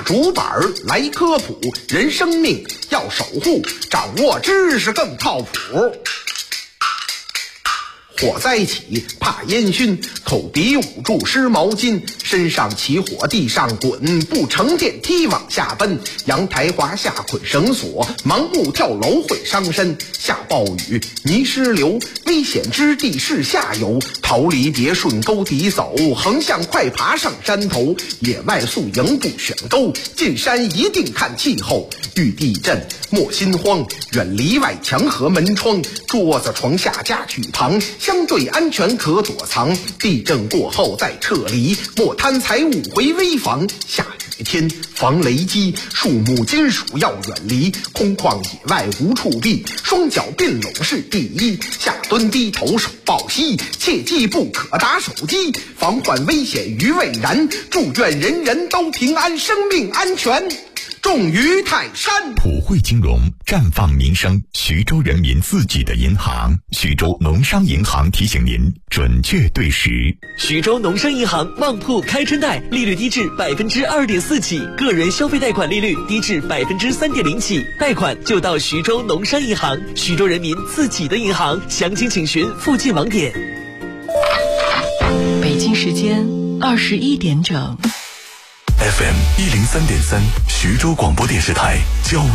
打竹板来科普，人生命要守护，掌握知识更靠谱。火灾起怕烟熏，口鼻捂住湿毛巾，身上起火地上滚，不乘电梯往下奔，阳台滑下捆绳索，盲目跳楼会伤身，下暴雨泥石流，危险之地是下游，逃离别顺沟底走，横向快爬上山头，野外宿营不选沟，进山一定看气候，遇地震莫心慌，远离外墙和门窗，桌子床下家具旁，相对安全可躲藏，地震过后再撤离，莫贪财物回危房，下雨天防雷击，树木金属要远离，空旷野外无处避，双脚并拢是第一，下蹲低头手抱膝，切记不可打手机，防患危险于未然，祝愿人人都平安，生命安全重于泰山。 普惠金融，绽放民生，徐州人民自己的银行。徐州农商银行提醒您准确对时。 徐州农商银行旺铺开春贷，利率低至2.4%起，个人消费贷款利率低至3.0%起，贷款就到徐州农商银行，徐州人民自己的银行。详情请询附近网点。 北京时间21点整。 FM 103.3，徐州广播电视台交